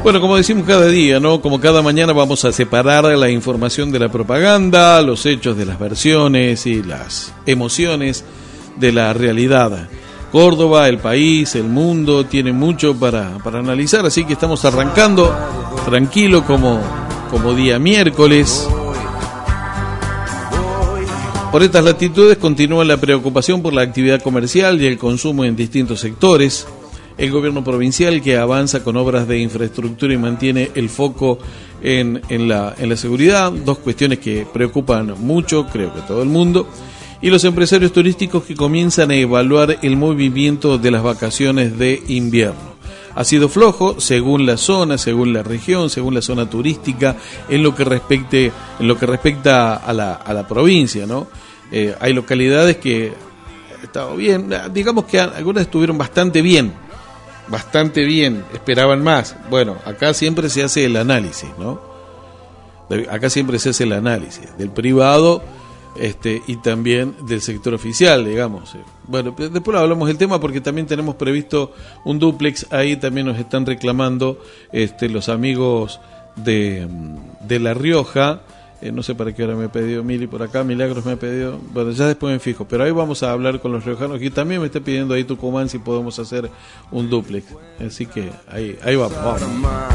Bueno, como decimos cada día, ¿no? Como cada mañana vamos a separar la información de la propaganda, los hechos de las versiones y las emociones de la realidad. Córdoba, el país, el mundo, tiene mucho para analizar, así que estamos arrancando tranquilo como día miércoles. Por estas latitudes continúa la preocupación por la actividad comercial y el consumo en distintos sectores. El gobierno provincial, que avanza con obras de infraestructura y mantiene el foco en la seguridad, dos cuestiones que preocupan mucho, creo que todo el mundo, y los empresarios turísticos que comienzan a evaluar el movimiento de las vacaciones de invierno. Ha sido flojo según la zona, según la región, según la zona turística, en lo que respecta a la provincia, ¿no? Hay localidades que han estado bien, digamos que algunas estuvieron bastante bien, esperaban más. Bueno, acá siempre se hace el análisis, ¿no? Acá siempre se hace el análisis del privado y también del sector oficial, digamos. Bueno, después hablamos del tema porque también tenemos previsto un dúplex, ahí también nos están reclamando los amigos de La Rioja. No sé para qué hora me pidió Mili por acá, Milagros me ha pedido, bueno, ya después me fijo, pero ahí vamos a hablar con los riojanos y también me está pidiendo ahí Tucumán si podemos hacer un dúplex, así que ahí vamos.